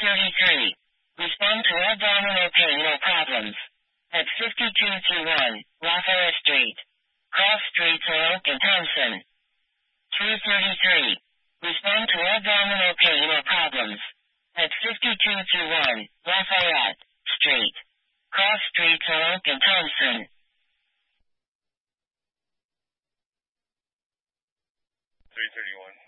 333. Respond to abdominal pain or problems. At 5221 Lafayette Street. Cross Streets or Oak and Thompson. 333. Respond to abdominal pain or problems. At 5221 Lafayette Street. Cross Streets or Oak and Thompson. 331.